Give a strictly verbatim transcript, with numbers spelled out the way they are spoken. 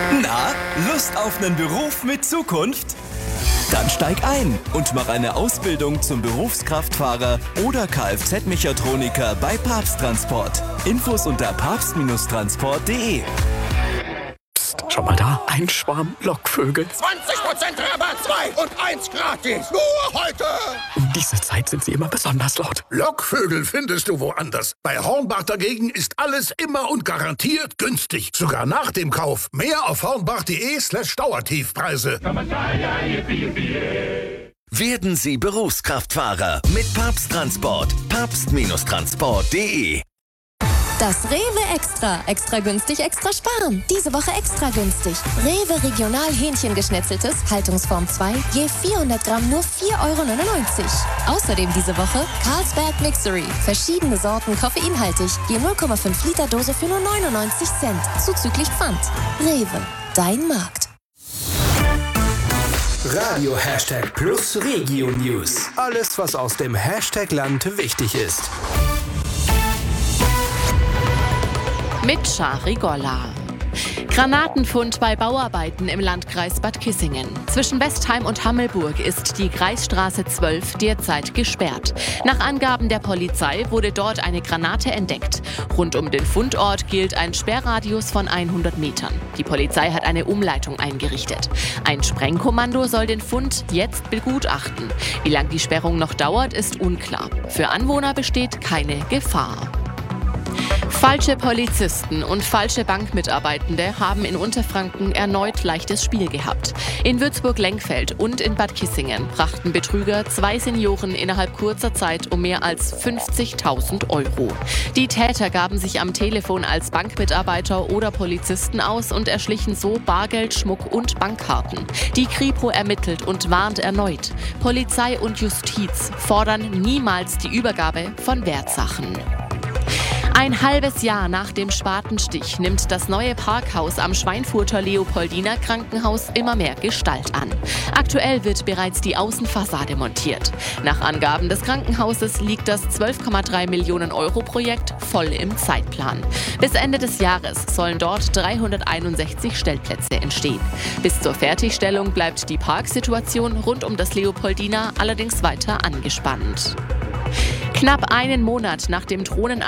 Na, Lust auf einen Beruf mit Zukunft? Dann steig ein und mach eine Ausbildung zum Berufskraftfahrer oder Kfz-Mechatroniker bei Papst Transport. Infos unter papst Transport punkt de. Psst, schau mal da, ein Schwarm Lockvögel. zwanzig Prozent Rabatt, zwei und eins gratis. Nur heute. Um diese Zeit sind sie immer besonders laut. Lockvögel findest du woanders. Bei Hornbach dagegen ist alles immer und garantiert günstig. Sogar nach dem Kauf. Mehr auf hornbach.de slash Dauertiefpreise. Werden Sie Berufskraftfahrer mit Papst Transport. papst Transport punkt de. Das Rewe Extra. Extra günstig, extra sparen. Diese Woche extra günstig. Rewe Regional Hähnchengeschnetzeltes, Haltungsform zwei, je vierhundert Gramm nur vier Euro neunundneunzig. Außerdem diese Woche Carlsberg Mixery. Verschiedene Sorten koffeinhaltig, je null Komma fünf Liter Dose für nur neunundneunzig Cent. Zuzüglich Pfand. Rewe, dein Markt. Radio Hashtag Plus Regio News. Alles, was aus dem Hashtag-Land wichtig ist. Mit Shari Golla. Granatenfund bei Bauarbeiten im Landkreis Bad Kissingen. Zwischen Westheim und Hammelburg ist die Kreisstraße zwölf derzeit gesperrt. Nach Angaben der Polizei wurde dort eine Granate entdeckt. Rund um den Fundort gilt ein Sperrradius von hundert Metern. Die Polizei hat eine Umleitung eingerichtet. Ein Sprengkommando soll den Fund jetzt begutachten. Wie lange die Sperrung noch dauert, ist unklar. Für Anwohner besteht keine Gefahr. Falsche Polizisten und falsche Bankmitarbeitende haben in Unterfranken erneut leichtes Spiel gehabt. In Würzburg-Lenkfeld und in Bad Kissingen brachten Betrüger zwei Senioren innerhalb kurzer Zeit um mehr als fünfzigtausend Euro. Die Täter gaben sich am Telefon als Bankmitarbeiter oder Polizisten aus und erschlichen so Bargeld, Schmuck und Bankkarten. Die Kripo ermittelt und warnt erneut. Polizei und Justiz fordern niemals die Übergabe von Wertsachen. Ein halbes Jahr nach dem Spatenstich nimmt das neue Parkhaus am Schweinfurter Leopoldiner Krankenhaus immer mehr Gestalt an. Aktuell wird bereits die Außenfassade montiert. Nach Angaben des Krankenhauses liegt das zwölf Komma drei Millionen Euro Projekt voll im Zeitplan. Bis Ende des Jahres sollen dort dreihunderteinundsechzig Stellplätze entstehen. Bis zur Fertigstellung bleibt die Parksituation rund um das Leopoldiner allerdings weiter angespannt. Knapp einen Monat nach dem Drohnen